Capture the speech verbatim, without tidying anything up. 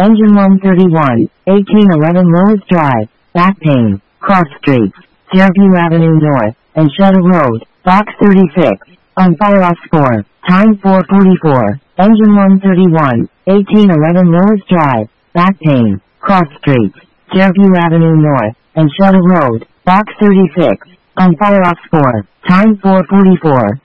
Engine one thirty-one, eighteen eleven Lowes Drive, back pain, cross streets, Fairview Avenue North, and Shutter Road, box thirty-six, on fire off score, time four forty-four, engine one thirty-one, eighteen eleven Lowes Drive, back pain, cross streets, Fairview Avenue North, and Shutter Road, box thirty-six, on fire off score, time four forty-four.